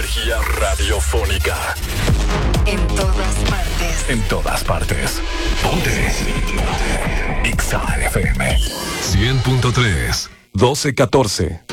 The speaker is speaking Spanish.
energía radiofónica. En todas partes. En todas partes. Ponte. Exa FM 100.3 1214